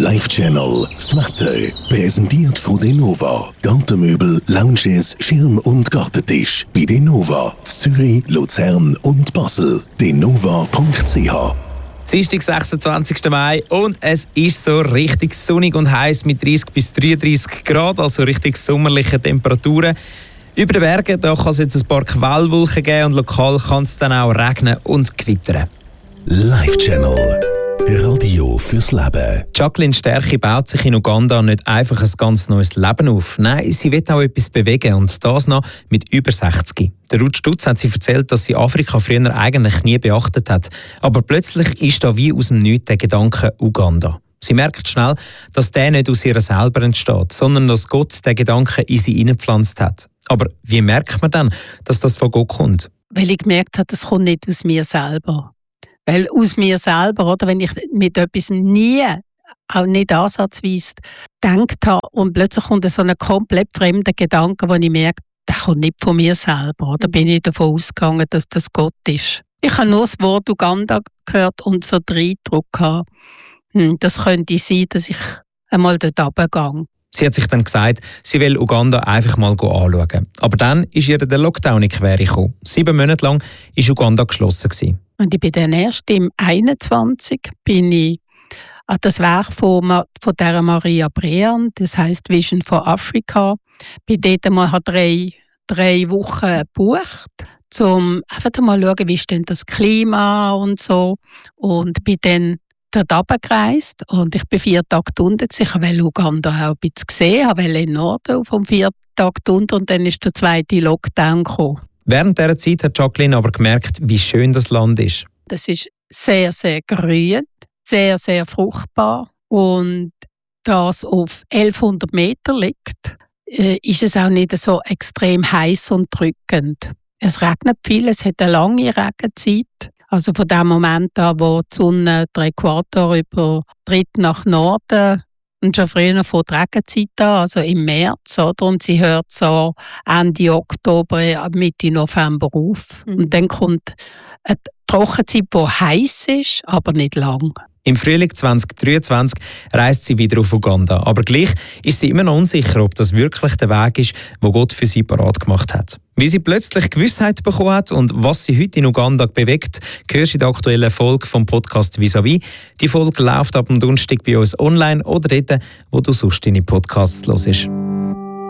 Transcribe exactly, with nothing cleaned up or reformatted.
Live-Channel, das Wetter, präsentiert von Denova. Gartenmöbel, Lounges, Schirm- und Gartentisch. Bei Denova, Zürich, Luzern und Basel. denova punkt c h. Dienstag, sechsundzwanzigsten Mai und es ist so richtig sonnig und heiß mit dreißig bis dreiunddreißig Grad, also richtig sommerliche Temperaturen. Über den Bergen da kann es jetzt ein paar Quellwolken geben und lokal kann es dann auch regnen und gewittern. Live-Channel, Radio fürs Leben. Jacqueline Sterchi baut sich in Uganda nicht einfach ein ganz neues Leben auf. Nein, sie will auch etwas bewegen und das noch mit über sechzig. Der Ruth Stutz hat sie erzählt, dass sie Afrika früher eigentlich nie beachtet hat. Aber plötzlich ist da wie aus dem Nichts der Gedanke Uganda. Sie merkt schnell, dass der nicht aus ihr selber entsteht, sondern dass Gott den Gedanken in sie hineingepflanzt hat. Aber wie merkt man dann, dass das von Gott kommt? Weil ich gemerkt habe, das kommt nicht aus mir selber. Weil aus mir selber, oder, wenn ich mit etwas nie, auch nicht ansatzweise gedacht habe und plötzlich kommt so ein komplett fremder Gedanke, wo ich merke, der kommt nicht von mir selber. Da bin ich davon ausgegangen, dass das Gott ist. Ich habe nur das Wort Uganda gehört und so den Eindruck gehabt, hm, das könnte sein, dass ich einmal dort runtergehe. Sie hat sich dann gesagt, sie will Uganda einfach mal anschauen. Aber dann ist ihr der Lockdown in die Quere gekommen. Sieben Monate lang war Uganda geschlossen gewesen. Und ich bin dann erst im einundzwanzig bin ich an das Werk von, von der Maria Brean, das heisst Vision for Africa. Bin dort mal drei, drei Wochen gebucht, um einfach mal zu schauen, wie ist denn das Klima und so. Und bin dann dort runtergereist und ich war vier Tage unten. Ich wollte Uganda auch ein bisschen sehen, ich wollte in den Norden vom vierten Tag unten und dann ist der zweite Lockdown gekommen. Während dieser Zeit hat Jacqueline aber gemerkt, wie schön das Land ist. Das ist sehr, sehr grün, sehr, sehr fruchtbar und da es auf elfhundert Meter liegt, äh, ist es auch nicht so extrem heiß und drückend. Es regnet viel, es hat eine lange Regenzeit. Also von dem Moment an, wo die Sonne den Äquator übertritt nach Norden und schon früher von der Regenzeit an, also im März, oder? Und sie hört so Ende Oktober, Mitte November auf. Mhm. Und dann kommt eine Trockenzeit, die heiß ist, aber nicht lang. Im Frühling zwanzig dreiundzwanzig reist sie wieder auf Uganda. Aber gleich ist sie immer noch unsicher, ob das wirklich der Weg ist, den Gott für sie parat gemacht hat. Wie sie plötzlich Gewissheit bekommen hat und was sie heute in Uganda bewegt, hörst du in der aktuellen Folge vom Podcast «Vis-à-vis». Die Folge läuft ab dem Donnerstag bei uns online oder dort, wo du sonst deine Podcasts hörst.